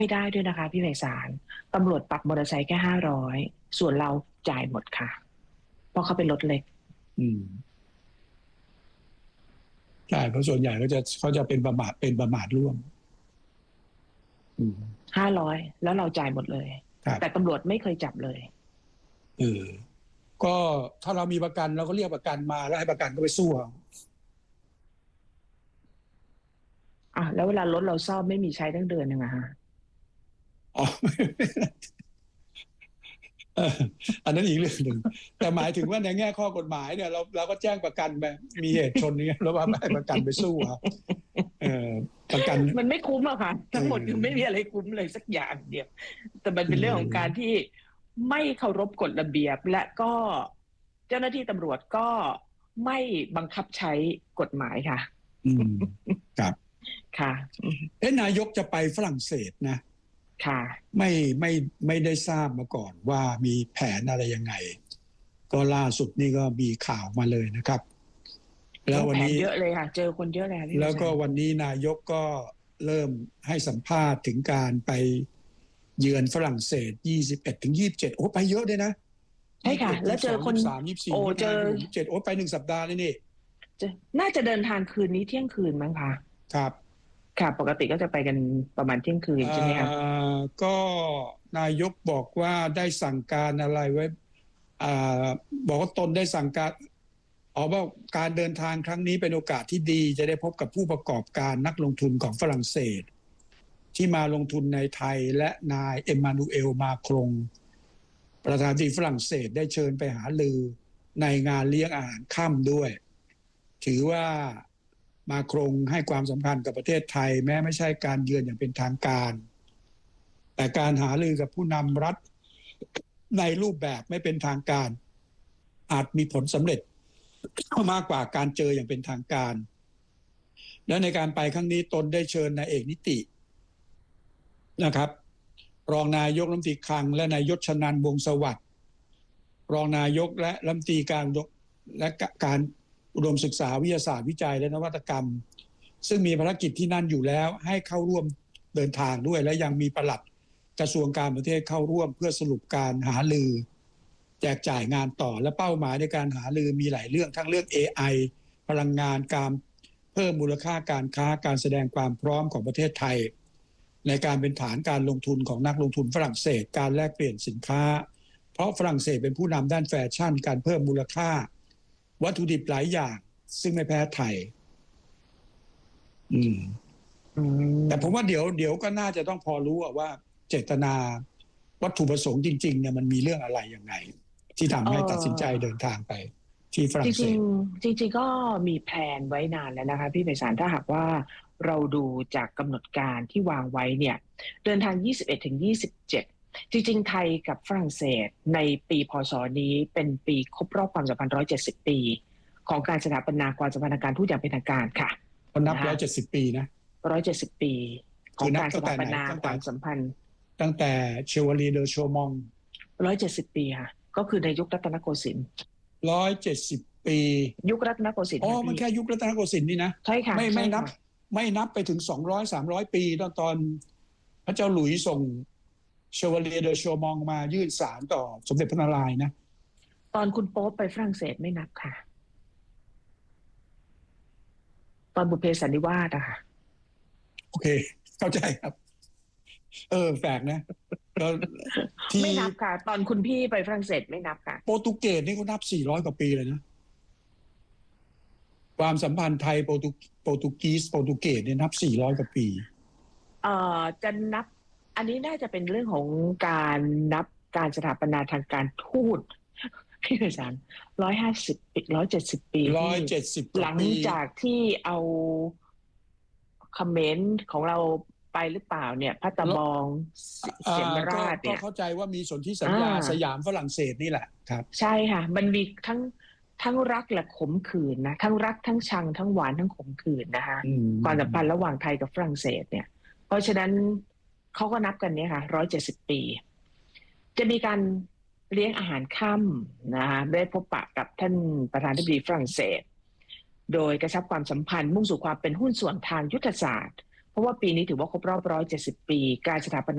ไม่ได้ด้วยนะคะพี่ไพศาลตำรวจปรับมอเตอร์ไซค์แค่500ส่วนเราจ่ายหมดค่ะเพราะเขาเป็นรถเล็กใช่เพราะส่วนใหญ่เขาจะเป็นประมาทร่วม 500แล้วเราจ่ายหมดเลยแต่ตำรวจไม่เคยจับเลยก็ถ้าเรามีประกันเราก็เรียกประกันมาแล้วให้ประกันก็ไปสู้แล้วเวลารถเราซ่อมไม่มีใช้ตั้งเดือนนึงอะฮะอันนั้นอีกเรื่องหนึ่งแต่หมายถึงว่าในแง่ข้อกฎหมายเนี่ยเราก็แจ้งประกันไปมีเหตุชนนี้แล้วว่าให้ประกันไปสู้ครับประกันมันไม่คุ้มอะค่ะทั้งหมดคือไม่มีอะไรคุ้มเลยสักอย่างเดียวแต่มันเป็นเรื่องของการที่ไม่เคารพกฎระเบียบและก็เจ้าหน้าที่ตำรวจก็ไม่บังคับใช้กฎหมายค่ะครับค่ะนายกจะไปฝรั่งเศสนะค่ะไม่ได้ทราบมาก่อนว่ามีแผนอะไรยังไงก็ล่าสุดนี่ก็มีข่าวมาเลยนะครับแล้ววันนี้เยอะเลยค่ะเจอคนเยอะแล้วก็วันนี้นายกก็เริ่มให้สัมภาษณ์ถึงการไปเยือนฝรั่งเศส21-27โอ้ไปเยอะเลยนะใช่ค่ะแล้วเจอคน 23-24เจอ27โอ้ไป1 สัปดาห์เลยนี่น่าจะเดินทางคืนนี้เที่ยงคืนมั้งคะครับค่ะปกติก็จะไปกันประมาณเที่ยงคืนใช่ไหมครับก็นายกบอกว่าได้สั่งการอะไรไว้บอกว่าตนได้สั่งการว่าการเดินทางครั้งนี้เป็นโอกาสที่ดีจะได้พบกับผู้ประกอบการนักลงทุนของฝรั่งเศสที่มาลงทุนในไทยและนายเอ็มมานูเอลมาครงประธานาธิบดีฝรั่งเศสได้เชิญไปหารือในงานเลี้ยงอาหารค่ำด้วยถือว่ามาครงให้ความสำคัญกับประเทศไทยแม้ไม่ใช่การเยือนอย่างเป็นทางการแต่การหารือกับผู้นำรัฐในรูปแบบไม่เป็นทางการอาจมีผลสำเร็จมากกว่าการเจออย่างเป็นทางการและในการไปครั้งนี้ตนได้เชิญนายเอกนิตินะครับรองนายกรัฐมนตรีคลังและนายยศชนันท์วงศ์สวัสดิ์รองนายกและรัฐมนตรีการอุดมศึกษาวิทยาศาสตร์วิจัยและนวัตกรรมซึ่งมีภารกิจที่นั่นอยู่แล้วให้เข้าร่วมเดินทางด้วยและยังมีปลัดกระทรวงการต่างประเทศเข้าร่วมเพื่อสรุปการหารือแจกจ่ายงานต่อและเป้าหมายในการหารือมีหลายเรื่องทั้งเรื่อง AI พลังงานการเพิ่มมูลค่าการค้าการแสดงความพร้อมของประเทศไทยในการเป็นฐานการลงทุนของนักลงทุนฝรั่งเศสการแลกเปลี่ยนสินค้าเพราะฝรั่งเศสเป็นผู้นำด้านแฟชั่นการเพิ่มมูลค่าวัตถุดิบหลายอย่างซึ่งไม่แพ้ไทยแต่ผมว่าเดี๋ยวก็น่าจะต้องพอรู้ว่าเจตนาวัตถุประสงค์จริงๆเนี่ยมันมีเรื่องอะไรยังไงที่ทำให้ตัดสินใจเดินทางไปที่ฝรั่งเศสจริงๆก็มีแผนไว้นานแล้วนะคะพี่ไพศาลถ้าหากว่าเราดูจากกำหนดการที่วางไว้เนี่ยเดินทาง21-27จริงๆไทยกับฝรั่งเศสในปีพ.ศ.นี้เป็นปีครบรอบความสัมพันธ์170 ปีของการสถาปนาความสัมพันธ์ทางการทูตอย่างเป็นทางการค่ะคนนับ170 ปีนะ 170 ปีของการสถาปนาความสัมพันธ์ตั้งแต่เชวาลีเดอโชมอง 170 ปีค่ะก็คือในยุครัตนโกสินทร์ 170 ปียุครัตนโกสินทร์มันแค่ยุครัตนโกสินทร์นี่นะใช่ค่ะไม่นับไปถึง200-300 ปีตอนพระเจ้าหลุยส์ส่งเชวาลีเดอโชมองมายื่นศาลต่อสมเด็จพระนารายณ์นะตอนคุณโป๊ปไปฝรั่งเศสไม่นับค่ะตอนบุพเพสันนิวาสอะค่ะโอเคเข้าใจครับแปลกนะไม่นับค่ะตอนคุณพี่ไปฝรั่งเศสไม่นับค่ะโปรตุเกสนี่เขานับ400 กว่าปีเลยนะความสัมพันธ์ไทยโปรตุเกสเนี่ยนับ400 กว่าปีจะนับอันนี้น่าจะเป็นเรื่องของการนับการสถาปนาทางการทูตพี่ไพศาล150 ปี170 ปี 170 หลังจากที่เอาคอมเมนต์ของเราไปหรือเปล่าเนี่ยพัตตบองเสียมราชเนี่ยก็เข้าใจว่ามีสนธิสัญญาสยามฝรั่งเศสนี่แหละครับใช่ค่ะมันมีทั้งรักและขมขื่นนะทั้งรักทั้งชังทั้งหวานทั้งขมขื่นนะคะความสัมพันธ์ระหว่างไทยกับฝรั่งเศสเนี่ยเพราะฉะนั้นเขาก็นับกันเนี่ยค่ะ170 ปีจะมีการเลี้ยงอาหารค่ำนะคะได้พบปะกับท่านประธานาธิบดีฝรั่งเศสโดยกระชับความสัมพันธ์มุ่งสู่ความเป็นหุ้นส่วนทางยุทธศาสตร์เพราะว่าปีนี้ถือว่าครบรอบ170 ปีการสถาปนา